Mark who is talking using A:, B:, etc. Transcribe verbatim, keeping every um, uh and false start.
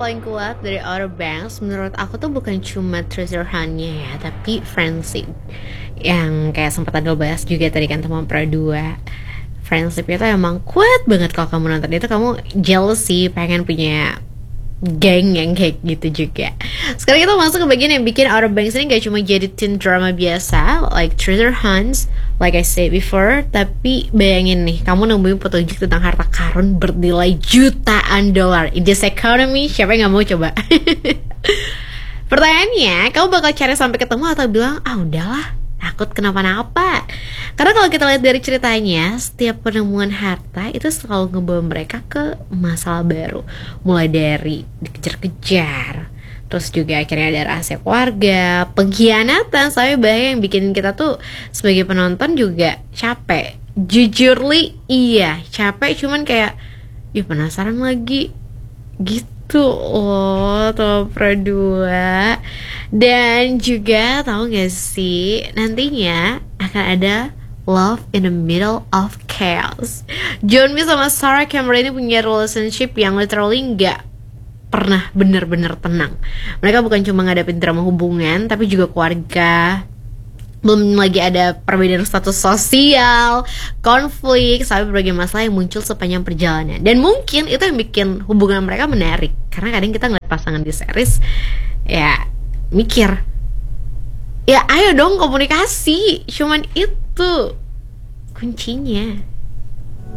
A: paling kuat dari Outer Banks menurut aku tuh bukan cuma treasure hunt-nya ya, tapi friendship. Yang kayak sempat ada bahas juga tadi kan teman dua. Friendship itu emang kuat banget kalau kamu nonton itu, kamu jealousy, pengen punya geng yang kayak gitu juga. Sekarang kita masuk ke bagian yang bikin Outer Banks ini gak cuma jadi teen drama biasa like treasure hunts, like I said before, tapi bayangin nih, kamu nemuin petunjuk tentang harta karun bernilai jutaan dolar in this economy. Siapa yang gak mau coba? Pertanyaannya, kamu bakal cari sampai ketemu atau bilang, ah udahlah, takut kenapa-napa? Karena kalau kita lihat dari ceritanya, setiap penemuan harta itu selalu ngebawa mereka ke masalah baru. Mulai dari dikejar-kejar, terus juga akhirnya ada rahasia keluarga, pengkhianatan, sampai bahaya yang bikin kita tuh sebagai penonton juga capek. Jujurly iya, capek, cuman kayak ya penasaran lagi gitu. Oh, Top Pro dua. Dan juga tahu gak sih, nantinya akan ada Love in the Middle of Chaos. Johnmi sama Sarah Cameron ini punya relationship yang literally gak pernah bener-bener tenang. Mereka bukan cuma ngadepin drama hubungan, tapi juga keluarga. Belum lagi ada perbedaan status sosial, konflik, sampai berbagai masalah yang muncul sepanjang perjalanan. Dan mungkin itu yang bikin hubungan mereka menarik. Karena kadang kita ngeliat pasangan di series, ya mikir, ya ayo dong komunikasi. Cuman itu kuncinya.